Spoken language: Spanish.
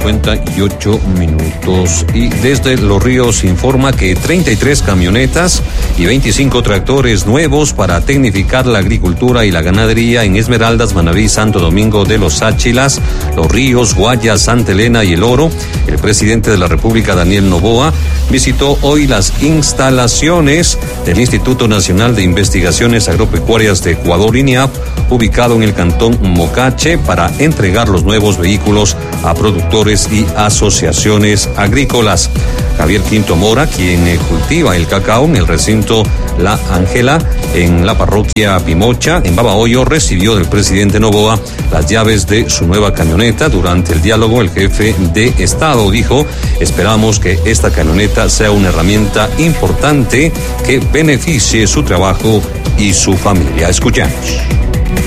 8:58. Y desde Los Ríos informa que 33 camionetas y 25 tractores nuevos para tecnificar la agricultura y la ganadería en Esmeraldas, Manabí, Santo Domingo de los Áchilas, Los Ríos, Guayas, Santa Elena y El Oro. El presidente de la República, Daniel Noboa, visitó hoy las instalaciones del Instituto Nacional de Investigaciones Agropecuarias de Ecuador, INIAP, ubicado en el cantón Mocache, para entregar los nuevos vehículos a productores y asociaciones agrícolas. Javier Quinto Mora, quien cultiva el cacao en el recinto La Ángela, en la parroquia Pimocha, en Babahoyo, recibió del presidente Noboa las llaves de su nueva camioneta. Durante el diálogo, el jefe de Estado dijo: esperamos que esta camioneta sea una herramienta importante que beneficie su trabajo y su familia. Escuchamos.